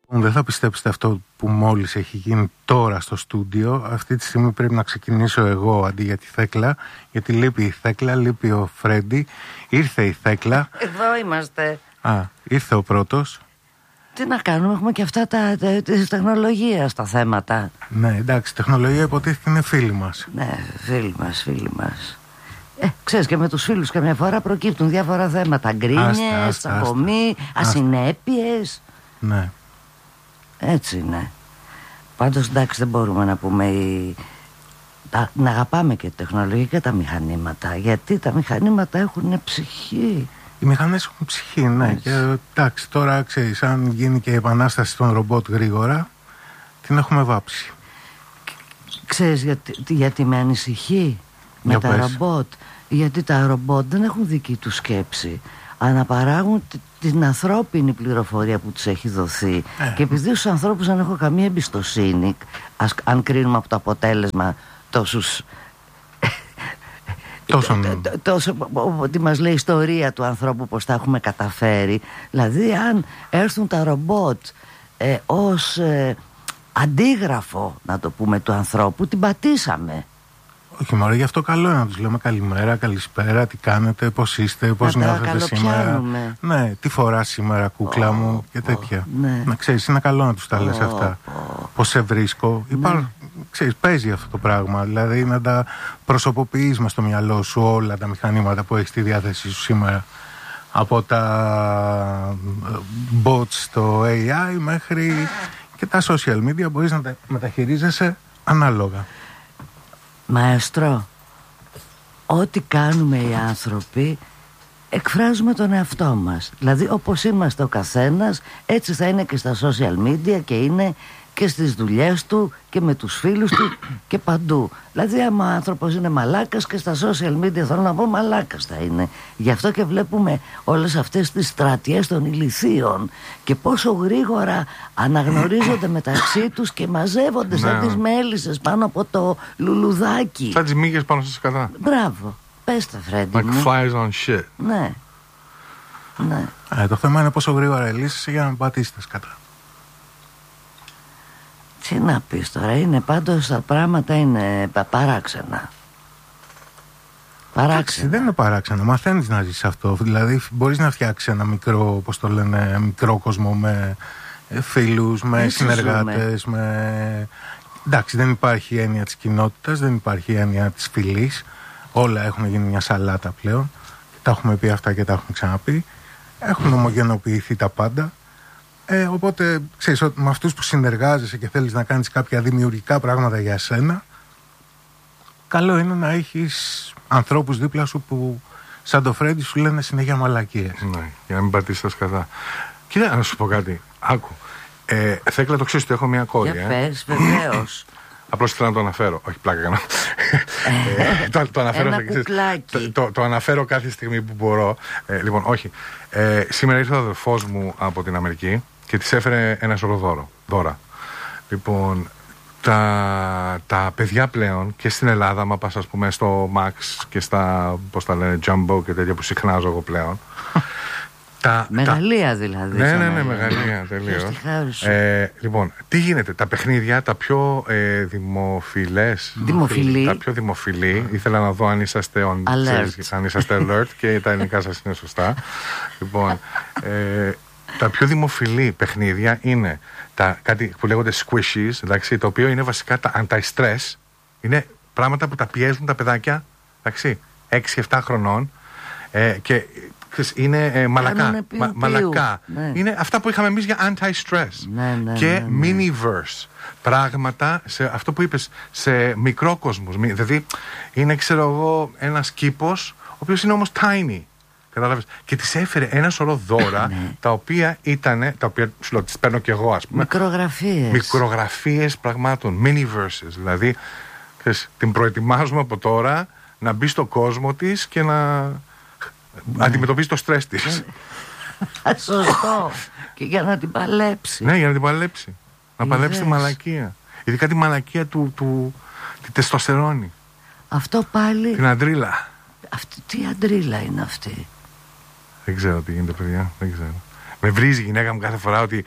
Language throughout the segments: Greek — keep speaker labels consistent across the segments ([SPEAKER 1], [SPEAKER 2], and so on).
[SPEAKER 1] Δεν θα πιστέψετε αυτό που μόλις έχει γίνει τώρα στο στούντιο. Αυτή τη στιγμή πρέπει να ξεκινήσω εγώ αντί για τη Θέκλα, γιατί λείπει η Θέκλα, λείπει ο Φρέντι. Ήρθε η Θέκλα.
[SPEAKER 2] Εδώ είμαστε.
[SPEAKER 1] Ήρθε ο πρώτος.
[SPEAKER 2] Τι να κάνουμε, έχουμε και αυτά της τεχνολογίας τα θέματα.
[SPEAKER 1] Ναι, εντάξει, η τεχνολογία υποτίθεται είναι φίλη μας.
[SPEAKER 2] Ναι, φίλοι μας. Ξέρεις, και με τους φίλους καμιά φορά προκύπτουν διάφορα θέματα. Γκρίνιες, τσακωμοί, ασυνέπειες.
[SPEAKER 1] Ναι.
[SPEAKER 2] Έτσι είναι. Πάντως εντάξει, δεν μπορούμε να πούμε να αγαπάμε και τη τεχνολογία και τα μηχανήματα, γιατί τα μηχανήματα έχουν ψυχή.
[SPEAKER 1] Οι μηχανές έχουν ψυχή, ναι. Και εντάξει, τώρα ξέρεις, αν γίνει και η επανάσταση των ρομπότ γρήγορα, την έχουμε βάψει.
[SPEAKER 2] Ξέρεις γιατί με ανησυχεί με τα ρομπότ? Γιατί τα ρομπότ δεν έχουν δική τους σκέψη. Αναπαράγουν την ανθρώπινη πληροφορία που τους έχει δοθεί. Και επειδή στους ανθρώπους δεν έχω καμία εμπιστοσύνη, αν κρίνουμε από το αποτέλεσμα τόσο ότι μας λέει η ιστορία του ανθρώπου πως τα έχουμε καταφέρει. Δηλαδή αν έρθουν τα ρομπότ ως αντίγραφο, να το πούμε, του ανθρώπου, την πατήσαμε.
[SPEAKER 1] Όχι μωρέ, γι' αυτό καλό είναι να τους λέμε καλημέρα, καλησπέρα, τι κάνετε, πώς είστε, πώς νιώθετε σήμερα. Ναι, τι φοράς σήμερα, κούκλα μου και τέτοια.
[SPEAKER 2] Ναι.
[SPEAKER 1] Να ξέρεις, είναι καλό να τους τα λες αυτά. Πώς σε βρίσκω. Ξέρεις, παίζει αυτό το πράγμα. Δηλαδή να τα προσωποποιείς μες στο μυαλό σου όλα τα μηχανήματα που έχεις στη διάθεσή σου σήμερα. Από τα bots στο AI μέχρι και τα social media μπορείς να τα μεταχειρίζεσαι ανάλογα.
[SPEAKER 2] Μαέστρο, ό,τι κάνουμε οι άνθρωποι εκφράζουμε τον εαυτό μας. Δηλαδή όπως είμαστε ο καθένας, έτσι θα είναι και στα social media και είναι και στις δουλειές του και με τους φίλους του και παντού. Δηλαδή άμα ο άνθρωπος είναι μαλάκας και στα social media, θέλω να πω, μαλάκας θα είναι. Γι' αυτό και βλέπουμε όλες αυτές τις στρατιές των ηλιθείων και πόσο γρήγορα αναγνωρίζονται μεταξύ τους και μαζεύονται σαν τις μέλισσες πάνω από το λουλουδάκι.
[SPEAKER 3] Σαν τις μύγες πάνω στα σκατά.
[SPEAKER 2] Μπράβο, πες τα Φρέντι μου.
[SPEAKER 3] Like flies on shit.
[SPEAKER 2] Ναι.
[SPEAKER 1] Το θέμα είναι πόσο γρήγορα ελύσεις για να πατήσεις τα σκατά.
[SPEAKER 2] Τι να πεις τώρα, είναι πάντως τα πράγματα είναι παράξενα.
[SPEAKER 1] Εντάξει, δεν είναι παράξενα, μαθαίνεις να ζεις αυτό. Δηλαδή μπορείς να φτιάξεις ένα μικρό, πώς το λένε, μικρό κόσμο με φίλους, με συνεργάτες, εντάξει, δεν υπάρχει έννοια της κοινότητας, δεν υπάρχει έννοια της φυλής. Όλα έχουν γίνει μια σαλάτα πλέον. Τα έχουμε πει αυτά και τα έχουμε ξαναπεί. Έχουν ομογενοποιηθεί τα πάντα. Οπότε ξέρεις ότι με αυτούς που συνεργάζεσαι και θέλεις να κάνεις κάποια δημιουργικά πράγματα για εσένα, καλό είναι να έχεις ανθρώπους δίπλα σου που σαν το Φρέντι σου λένε συνέχεια μαλακίες.
[SPEAKER 3] Ναι, για να μην πατήσεις τα σκατά. Κοίτα να σου πω κάτι, άκου. Θέκλα, το ξέρεις ότι έχω μια κόρη.
[SPEAKER 2] Για πες, βεβαίως.
[SPEAKER 3] Απλώς ήθελα να το αναφέρω. Όχι, πλάκα κάνω. Το αναφέρω.
[SPEAKER 2] Ένα κουκλάκι.
[SPEAKER 3] Το αναφέρω κάθε στιγμή που μπορώ. Λοιπόν, όχι. Σήμερα ήρθε ο αδερφός μου από την Αμερική και της έφερε ένα σωρό δώρα. Λοιπόν, τα παιδιά πλέον και στην Ελλάδα, άμα πας ας πούμε στο Max και στα, πώς τα λένε, Jumbo και τέτοια που συχνάζω εγώ πλέον.
[SPEAKER 2] Μεγαλεία δηλαδή.
[SPEAKER 3] Ναι, μεγαλεία τελείως. Λοιπόν, τι γίνεται, τα παιχνίδια, τα πιο τα πιο δημοφιλή, ήθελα να δω αν είσαστε alert και τα ελληνικά σας είναι σωστά. Λοιπόν, τα πιο δημοφιλή παιχνίδια είναι κάτι που λέγονται squishies, εντάξει, το οποίο είναι βασικά τα anti-stress, είναι πράγματα που τα πιέζουν τα παιδάκια, εντάξει, 6-7 χρονών και είναι μαλακά. Ναι. Είναι αυτά που είχαμε εμείς για anti-stress. Και miniverse. Πράγματα, σε αυτό που είπες, σε μικρόκοσμους. Δηλαδή, είναι, ξέρω εγώ, ένας κήπος, ο οποίος είναι όμως tiny. Κατάλαβες. Και της έφερε ένα σωρό δώρα, τα οποία σου λέω, τις παίρνω κι εγώ, ας πούμε. Μικρογραφίες πραγμάτων. Miniverses. Δηλαδή, την προετοιμάζουμε από τώρα να μπει στο κόσμο της και να αντιμετωπίζει το στρες της.
[SPEAKER 2] Σωστό. Και για να την παλέψει.
[SPEAKER 3] Ναι, για να την παλέψει. Να παλέψει τη μαλακία. Ειδικά τη μαλακία τη τεστοστερόνη.
[SPEAKER 2] Αυτό πάλι.
[SPEAKER 3] Την αντρίλα.
[SPEAKER 2] Τι αντρίλα είναι αυτή?
[SPEAKER 3] Δεν ξέρω τι γίνεται, παιδιά. Δεν ξέρω. Με βρίζει η γυναίκα μου κάθε φορά ότι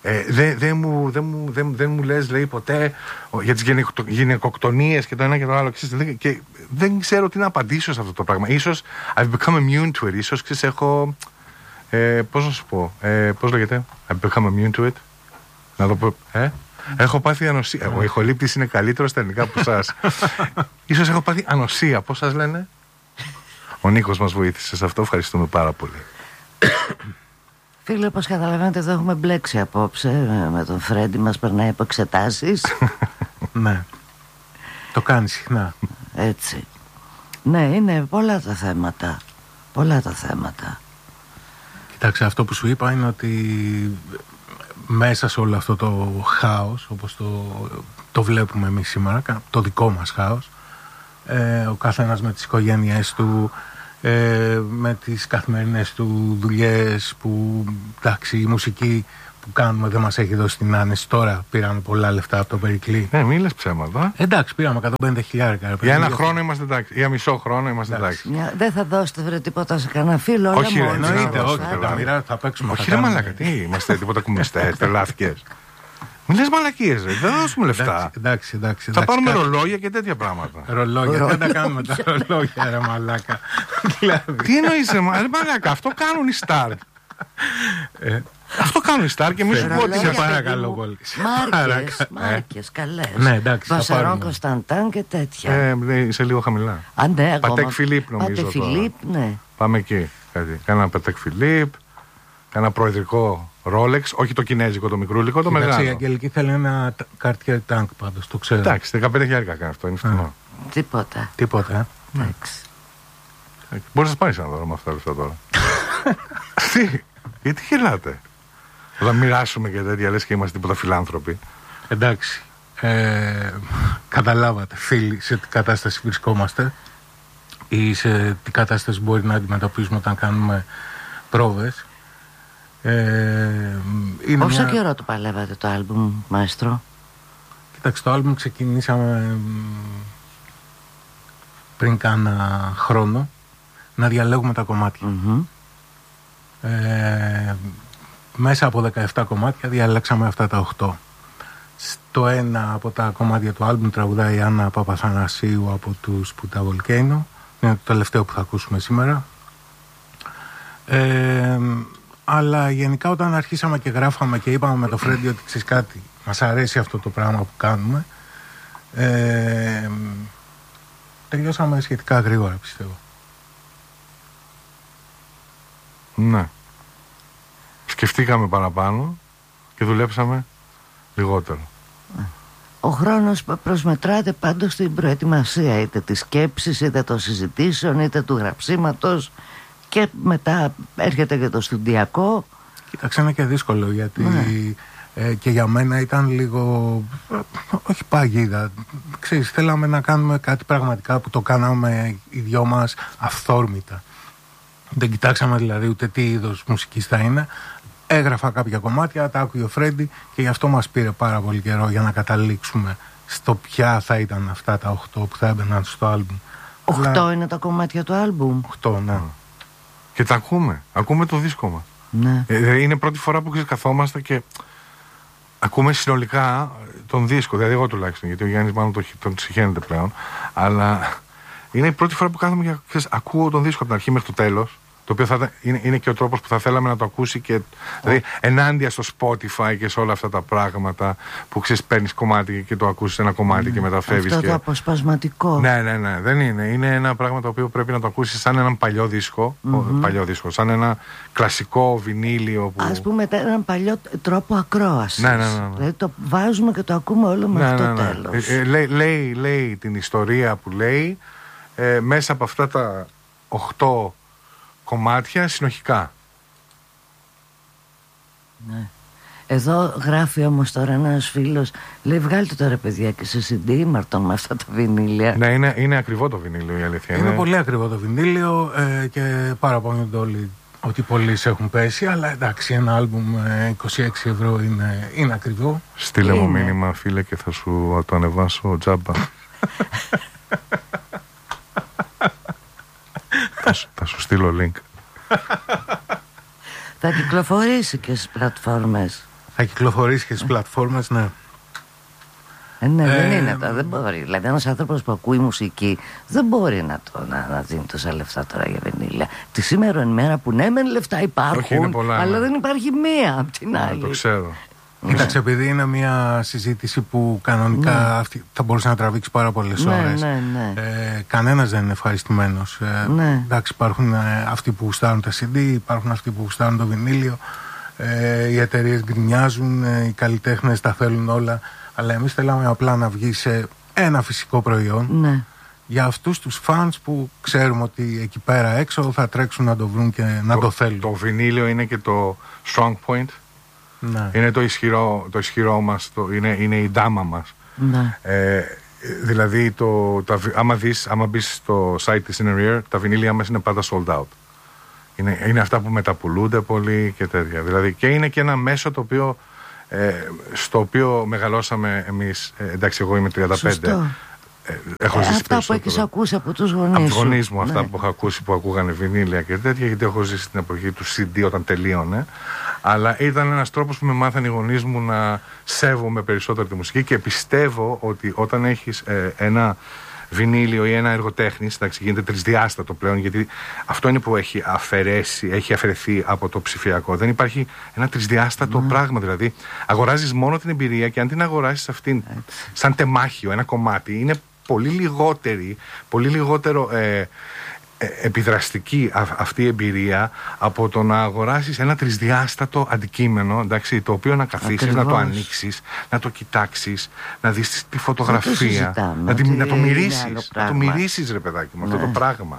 [SPEAKER 3] Δεν μου λες, λέει, ποτέ για τις γυναικοκτονίες και το ένα και το άλλο. Και δεν ξέρω τι να απαντήσω σε αυτό το πράγμα. Ίσως I've become immune to it. Ίσως έχω. Πώς να σου πω, πώς λέγεται, I've become immune to it. Να το πω, έχω πάθει ανοσία. Ο ηχολήπτης είναι καλύτερο στα ελληνικά από εσάς. Ίσως έχω πάθει ανοσία. Πώς σας λένε? Ο Νίκος μας βοήθησε σε αυτό. Ευχαριστούμε πάρα πολύ.
[SPEAKER 2] Φίλε, όπως καταλαβαίνετε, εδώ έχουμε μπλέξει απόψε με τον Φρέντι. Μας περνάει από εξετάσεις.
[SPEAKER 1] Ναι. Το κάνει συχνά.
[SPEAKER 2] Έτσι. Ναι, είναι πολλά τα θέματα. Πολλά τα θέματα.
[SPEAKER 1] Κοιτάξτε, αυτό που σου είπα είναι ότι μέσα σε όλο αυτό το χάος, όπως το βλέπουμε εμείς σήμερα, το δικό μας χάος, ο καθένας με τις οικογένειές του, με τις καθημερινές του δουλειές, που εντάξει, η μουσική που κάνουμε δεν μας έχει δώσει την άνεση. Τώρα πήραμε πολλά λεφτά από το Περικλή.
[SPEAKER 3] Ναι, μην λες ψέματα.
[SPEAKER 1] Εντάξει, πήραμε 150.000. Για
[SPEAKER 3] ένα χρόνο είμαστε εντάξει. Για μισό χρόνο είμαστε εντάξει.
[SPEAKER 2] Δεν θα δώσετε βρε τίποτα σε κανένα φίλο?
[SPEAKER 3] Όχι,
[SPEAKER 1] εννοείται, όχι. Θα παίξουμε.
[SPEAKER 3] Όχι, ρε μαλάκα, τι είμαστε, τίποτα κουμιστές, τρελάθηκες. Μην λες μαλακίες, ρε. Δεν θα δώσουμε λεφτά.
[SPEAKER 1] Εντάξει.
[SPEAKER 3] Θα πάρουμε ρολόγια και τέτοια πράγματα.
[SPEAKER 1] Ρολόγια, δεν τα κάνουμε τα ρολόγια, ρε μαλάκα.
[SPEAKER 3] Τι εννοείς, ρε μαλάκα, αυτό κάνουν οι Star. Αυτό κάνουν οι Star και εμείς σου πω ότι
[SPEAKER 1] σε παρακαλώ πολύ.
[SPEAKER 2] Μάρκες, καλές.
[SPEAKER 1] Ναι, εντάξει.
[SPEAKER 2] Βασαρόν Κωνσταντάν και τέτοια.
[SPEAKER 3] Είσαι λίγο χαμηλά. Πατέκ Φιλίπ νομίζω.
[SPEAKER 2] Πατέκ Φιλίπ, ναι.
[SPEAKER 3] Πάμε εκεί. Κάνα Πατέκ Φιλίπ, κάνα προεδρικό Ρόλεξ, όχι το κινέζικο, το μικρούλικο, το μεγάλο.
[SPEAKER 1] Η Αγγελική θέλει ένα Cartier Tank πάντως, το ξέρω.
[SPEAKER 3] Εντάξει, 15.000 κάνει αυτό, είναι φθηνό.
[SPEAKER 2] Τίποτα.
[SPEAKER 3] Μπορείς να πάρεις ένα δώρο με αυτά τα λεφτά τώρα. Τι, γιατί γελάτε? Όταν μοιράσουμε και τέτοια λες και είμαστε τίποτα φιλάνθρωποι.
[SPEAKER 1] Εντάξει, καταλάβατε φίλοι σε τι κατάσταση βρισκόμαστε ή σε τι κατάσταση μπορεί να αντιμετωπίσουμε όταν κάνουμε πρόβες.
[SPEAKER 2] Πόσο καιρό το παλεύατε το άλμπουμ, μαέστρο?
[SPEAKER 1] Κοιτάξτε, το άλμπουμ ξεκινήσαμε πριν κάνα χρόνο να διαλέγουμε τα κομμάτια. Μέσα από 17 κομμάτια διαλέξαμε αυτά τα 8. Στο ένα από τα κομμάτια του άλμπουμ τραγουδάει η Άννα Παπαθανασίου από τους Puta Volcano. Είναι το τελευταίο που θα ακούσουμε σήμερα. Αλλά γενικά όταν αρχίσαμε και γράφαμε και είπαμε με το Φρέντι ότι ξέρεις κάτι, μας αρέσει αυτό το πράγμα που κάνουμε, τελειώσαμε σχετικά γρήγορα, πιστεύω.
[SPEAKER 3] Ναι. Σκεφτήκαμε παραπάνω και δουλέψαμε λιγότερο.
[SPEAKER 2] Ο χρόνος προσμετράται πάντως στην προετοιμασία, είτε της σκέψης, είτε των συζητήσεων, είτε του γραψίματος, και μετά έρχεται και το στουντιακό.
[SPEAKER 1] Κοίταξε, είναι και δύσκολο γιατί και για μένα ήταν λίγο, όχι παγίδα. Ξέρεις, θέλαμε να κάνουμε κάτι πραγματικά που το κάναμε οι δυο μας αυθόρμητα. Δεν κοιτάξαμε δηλαδή ούτε τι είδος μουσικής θα είναι. Έγραφα κάποια κομμάτια, τα άκουγε ο Φρέντι και γι' αυτό μας πήρε πάρα πολύ καιρό για να καταλήξουμε στο ποια θα ήταν αυτά τα 8 που θα έμπαιναν στο άλμπουμ.
[SPEAKER 2] 8 είναι τα κομμάτια του άλμπουμ.
[SPEAKER 1] 8, ναι.
[SPEAKER 3] Και τα ακούμε το δίσκο μας.
[SPEAKER 2] Ναι.
[SPEAKER 3] Είναι πρώτη φορά που καθόμαστε και ακούμε συνολικά τον δίσκο. Δηλαδή εγώ τουλάχιστον, γιατί ο Γιάννης μάλλον τον συχαίνεται πλέον. Αλλά είναι η πρώτη φορά που κάθομαι και ακούω τον δίσκο από την αρχή μέχρι το τέλος. Το οποίο είναι και ο τρόπος που θα θέλαμε να το ακούσει και δηλαδή, ενάντια στο Spotify και σε όλα αυτά τα πράγματα που ξέρεις, παίρνεις κομμάτι και το ακούσεις ένα κομμάτι και μετά φεύγεις.
[SPEAKER 2] Αυτό το αποσπασματικό.
[SPEAKER 3] Ναι, δεν είναι. Είναι ένα πράγμα το οποίο πρέπει να το ακούσεις σαν έναν παλιό δίσκο. Σαν ένα κλασικό βινίλιο. Που...
[SPEAKER 2] Ας πούμε έναν παλιό τρόπο ακρόασης.
[SPEAKER 3] Ναι.
[SPEAKER 2] Δηλαδή το βάζουμε και το ακούμε όλο μέχρι το τέλος.
[SPEAKER 3] Λέει την ιστορία που λέει μέσα από αυτά τα 8 κομμάτια συνοχικά.
[SPEAKER 2] Ναι. Εδώ γράφει όμως τώρα ένας φίλος, λέει βγάλτε τώρα παιδιά και σε CD Μαρτών με αυτά τα βινίλια.
[SPEAKER 3] Ναι, είναι ακριβό το βινίλιο, η αλήθεια
[SPEAKER 1] είναι πολύ ακριβό το βινίλιο και παραπονιούνται όλοι ότι πολλοί έχουν πέσει, αλλά εντάξει, ένα άλμπουμ 26 ευρώ είναι ακριβό.
[SPEAKER 3] Στείλε μου μήνυμα φίλε και θα σου το ανεβάσω τζάμπα. Θα σου στείλω link.
[SPEAKER 2] Θα κυκλοφορήσει και στις πλατφόρμες.
[SPEAKER 1] Θα κυκλοφορήσει και στις πλατφόρμες, ναι.
[SPEAKER 2] Ναι, δεν είναι το, δεν μπορεί. Δηλαδή, ένας άνθρωπος που ακούει μουσική δεν μπορεί να δίνει τόσα λεφτά τώρα για βινίλια. Τη σήμερα ημέρα που ναι, μεν λεφτά υπάρχουν, πολλά, αλλά δεν υπάρχει μία απ' την άλλη.
[SPEAKER 3] Το ξέρω.
[SPEAKER 1] Κοίταξε, επειδή είναι μια συζήτηση που κανονικά αυτή θα μπορούσε να τραβήξει πάρα πολλές ώρες. Κανένας δεν είναι ευχαριστημένος. Εντάξει, υπάρχουν αυτοί που γουστάρουν τα CD, υπάρχουν αυτοί που γουστάρουν το βινίλιο. Οι εταιρείες γκρινιάζουν, οι καλλιτέχνες τα θέλουν όλα. Αλλά εμείς θέλαμε απλά να βγει σε ένα φυσικό προϊόν για αυτούς τους φανς που ξέρουμε ότι εκεί πέρα έξω θα τρέξουν να το βρουν και να το θέλουν. Το
[SPEAKER 3] βινίλιο είναι και το strong point. Ναι. Είναι το ισχυρό μας, είναι η ντάμα μας. Ναι. Δηλαδή, άμα μπεις στο site της Inner Ear, τα βινίλια μας είναι πάντα sold out. Είναι αυτά που μεταπουλούνται πολύ και τέτοια. Δηλαδή, και είναι και ένα μέσο το οποίο, στο οποίο μεγαλώσαμε εμείς. Εντάξει, εγώ είμαι 35. Έχω ζήσει
[SPEAKER 2] αυτά που έχεις ακούσει από τους γονείς σου.
[SPEAKER 3] Από τους γονείς μου, αυτά που έχω ακούσει που ακούγανε βινίλια και τέτοια, γιατί έχω ζήσει την εποχή του CD όταν τελείωνε. Αλλά ήταν ένας τρόπος που με μάθανε οι γονείς μου να σέβομαι περισσότερο τη μουσική και πιστεύω ότι όταν έχεις ένα βινίλιο ή ένα έργο τέχνης, εντάξει, γίνεται τρισδιάστατο πλέον, γιατί αυτό είναι που έχει αφαιρεθεί από το ψηφιακό. Δεν υπάρχει ένα τρισδιάστατο πράγμα. Δηλαδή, αγοράζεις μόνο την εμπειρία και αν την αγοράσεις αυτήν σαν τεμάχιο, ένα κομμάτι, είναι πολύ λιγότερο επιδραστική αυτή η εμπειρία από το να αγοράσεις ένα τρισδιάστατο αντικείμενο, εντάξει, το οποίο να καθίσεις, να το ανοίξεις, να το κοιτάξεις, να δεις τη φωτογραφία, να το μυρίσεις, να το μυρίσεις, ρε παιδάκι μου, αυτό το πράγμα.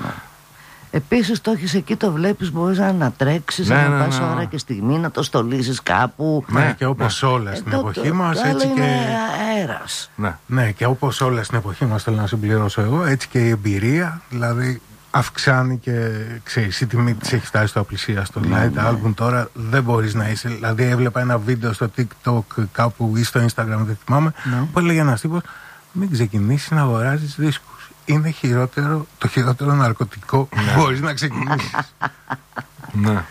[SPEAKER 2] Επίσης το έχεις εκεί, το βλέπεις, μπορείς να τρέξεις, να πας ώρα και στιγμή, να το στολίσεις κάπου.
[SPEAKER 1] Ναι, και όπως όλα στην εποχή μας, έτσι και
[SPEAKER 2] αέρας.
[SPEAKER 1] Ναι, και όπως όλα στην εποχή μας, θέλω να συμπληρώσω εγώ, έτσι και η εμπειρία, δηλαδή αυξάνει και ξέρεις, η τιμή της έχει φτάσει στο απλησίαστο. Δηλαδή τα άλμπουμ τώρα δεν μπορείς να είσαι. Δηλαδή έβλεπα ένα βίντεο στο TikTok κάπου ή στο Instagram, δεν θυμάμαι, που έλεγε ένας τύπος, μην ξεκινήσεις να αγοράζεις δίσκους. Είναι το χειρότερο ναρκωτικό που μπορείς να ξεκινήσεις.
[SPEAKER 3] Ναι.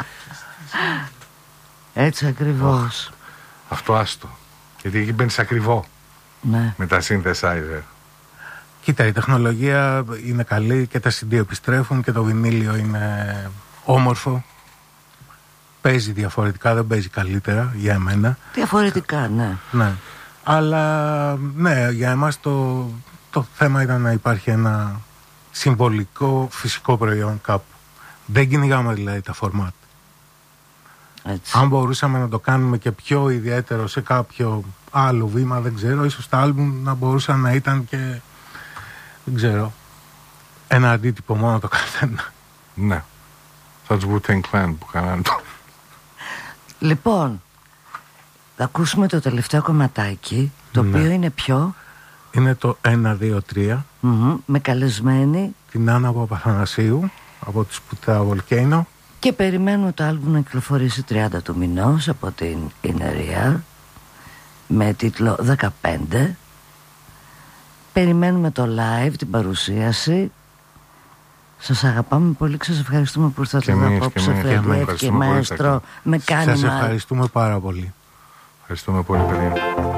[SPEAKER 2] Έτσι ακριβώς.
[SPEAKER 3] Αυτό άστο. Γιατί εκεί μπαίνεις ακριβό με τα synthesizer.
[SPEAKER 1] Κοίτα, η τεχνολογία είναι καλή και τα CD επιστρέφουν και το βινίλιο είναι όμορφο. Παίζει διαφορετικά, δεν παίζει καλύτερα για εμένα.
[SPEAKER 2] Διαφορετικά, ναι.
[SPEAKER 1] Αλλά ναι, για εμάς το θέμα ήταν να υπάρχει ένα συμβολικό φυσικό προϊόν κάπου. Δεν κυνηγάμε δηλαδή τα φορμάτ. Αν μπορούσαμε να το κάνουμε και πιο ιδιαίτερο σε κάποιο άλλο βήμα, δεν ξέρω, ίσως τα άλμπουμ να μπορούσαν να ήταν και, δεν ξέρω, ένα αντίτυπο μόνο το καθένα.
[SPEAKER 3] Ναι. Σαν τους Wu-Tang Clan που κάνανε το.
[SPEAKER 2] Λοιπόν, θα ακούσουμε το τελευταίο κομματάκι, το οποίο είναι πιο...
[SPEAKER 1] Είναι το 1, 2, 3.
[SPEAKER 2] Με καλεσμένη
[SPEAKER 1] την Άννα Παπαθανασίου από τη Σπούτα Volcano.
[SPEAKER 2] Και περιμένουμε το άλμπουμ να κυκλοφορήσει 30 του μηνός από την Inner Ear με τίτλο 15. Περιμένουμε το live, την παρουσίαση. Σας αγαπάμε πολύ, σας ευχαριστούμε που ήρθατε εδώ απόψε, Φρεντιέφ και Μαέστρο.
[SPEAKER 1] Σας ευχαριστούμε πάρα πολύ.
[SPEAKER 3] Ευχαριστούμε πολύ, παιδιά.